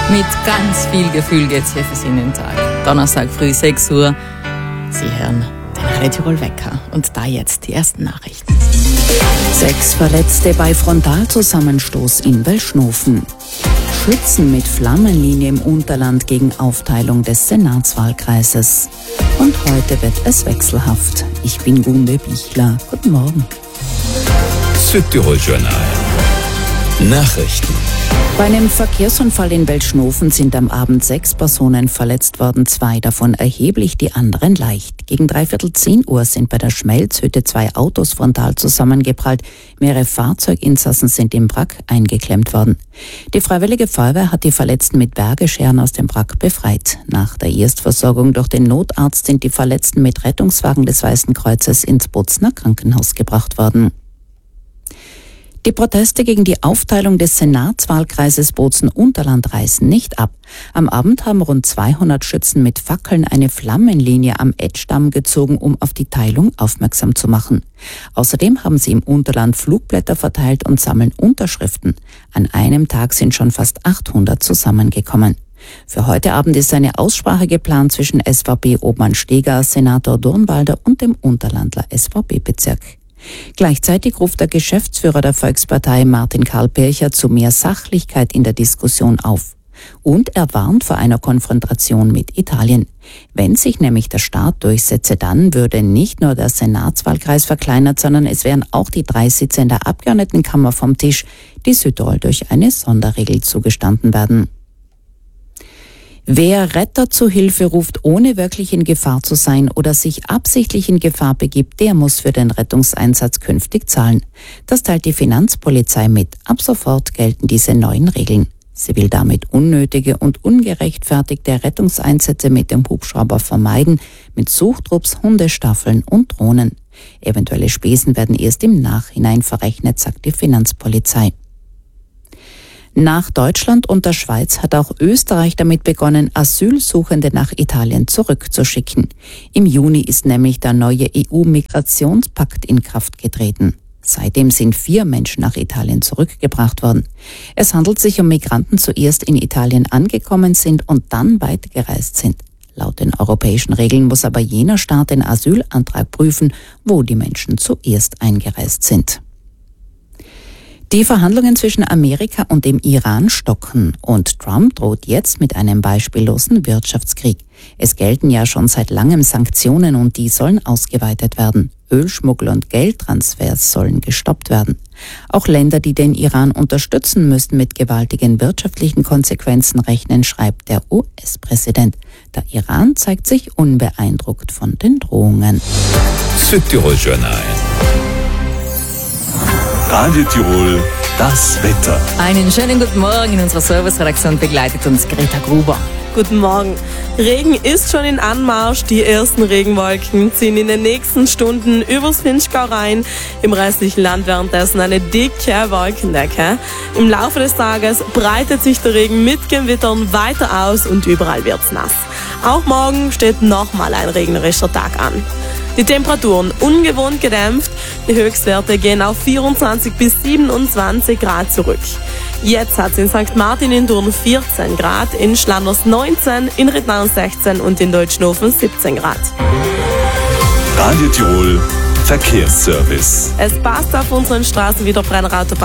Mit ganz viel Gefühl geht's hier für Sie in den Tag. Donnerstag früh 6 Uhr. Sie hören den Radio Tirol Wecker. Und da jetzt die ersten Nachrichten. 6 Verletzte bei Frontalzusammenstoß in Welschnofen. Schützen mit Flammenlinie im Unterland gegen Aufteilung des Senatswahlkreises. Und heute wird es wechselhaft. Ich bin Gunde Bichler. Guten Morgen. Südtirol Journal. Nachrichten. Bei einem Verkehrsunfall in Welschnofen sind am Abend 6 Personen verletzt worden, 2 davon erheblich, die anderen leicht. Gegen 9:45 Uhr sind bei der Schmelzhütte 2 Autos frontal zusammengeprallt. Mehrere Fahrzeuginsassen sind im Wrack eingeklemmt worden. Die Freiwillige Feuerwehr hat die Verletzten mit Bergescheren aus dem Wrack befreit. Nach der Erstversorgung durch den Notarzt sind die Verletzten mit Rettungswagen des Weißen Kreuzes ins Bozner Krankenhaus gebracht worden. Die Proteste gegen die Aufteilung des Senatswahlkreises Bozen-Unterland reißen nicht ab. Am Abend haben rund 200 Schützen mit Fackeln eine Flammenlinie am Etzdamm gezogen, um auf die Teilung aufmerksam zu machen. Außerdem haben sie im Unterland Flugblätter verteilt und sammeln Unterschriften. An einem Tag sind schon fast 800 zusammengekommen. Für heute Abend ist eine Aussprache geplant zwischen SVP-Obmann Steger, Senator Durnwalder und dem Unterlandler SVP-Bezirk. Gleichzeitig ruft der Geschäftsführer der Volkspartei Martin Karl-Pircher zu mehr Sachlichkeit in der Diskussion auf. Und er warnt vor einer Konfrontation mit Italien. Wenn sich nämlich der Staat durchsetze, dann würde nicht nur der Senatswahlkreis verkleinert, sondern es wären auch die 3 Sitze in der Abgeordnetenkammer vom Tisch, die Südtirol durch eine Sonderregel zugestanden werden. Wer Retter zu Hilfe ruft, ohne wirklich in Gefahr zu sein oder sich absichtlich in Gefahr begibt, der muss für den Rettungseinsatz künftig zahlen. Das teilt die Finanzpolizei mit. Ab sofort gelten diese neuen Regeln. Sie will damit unnötige und ungerechtfertigte Rettungseinsätze mit dem Hubschrauber vermeiden, mit Suchtrupps, Hundestaffeln und Drohnen. Eventuelle Spesen werden erst im Nachhinein verrechnet, sagt die Finanzpolizei. Nach Deutschland und der Schweiz hat auch Österreich damit begonnen, Asylsuchende nach Italien zurückzuschicken. Im Juni ist nämlich der neue EU-Migrationspakt in Kraft getreten. Seitdem sind 4 Menschen nach Italien zurückgebracht worden. Es handelt sich um Migranten, die zuerst in Italien angekommen sind und dann weitergereist sind. Laut den europäischen Regeln muss aber jener Staat den Asylantrag prüfen, wo die Menschen zuerst eingereist sind. Die Verhandlungen zwischen Amerika und dem Iran stocken und Trump droht jetzt mit einem beispiellosen Wirtschaftskrieg. Es gelten ja schon seit langem Sanktionen und die sollen ausgeweitet werden. Ölschmuggel und Geldtransfers sollen gestoppt werden. Auch Länder, die den Iran unterstützen, müssen mit gewaltigen wirtschaftlichen Konsequenzen rechnen, schreibt der US-Präsident. Der Iran zeigt sich unbeeindruckt von den Drohungen. Südtirol Journal. Radio Tirol, das Wetter. Einen schönen guten Morgen. In unserer Serviceredaktion begleitet uns Greta Gruber. Guten Morgen. Regen ist schon in Anmarsch. Die ersten Regenwolken ziehen in den nächsten Stunden übers Vinschgau rein. Im restlichen Land währenddessen eine dicke Wolkendecke. Im Laufe des Tages breitet sich der Regen mit Gewittern weiter aus und überall wird's nass. Auch morgen steht nochmal ein regnerischer Tag an. Die Temperaturen ungewohnt gedämpft. Die Höchstwerte gehen auf 24 bis 27 Grad zurück. Jetzt hat es in St. Martin in Thurn 14 Grad, in Schlanders 19, in Rittnau 16 und in Deutschnofen 17 Grad. Radio Tirol Verkehrsservice. Es passt auf unseren Straßen wieder Brennerautobahn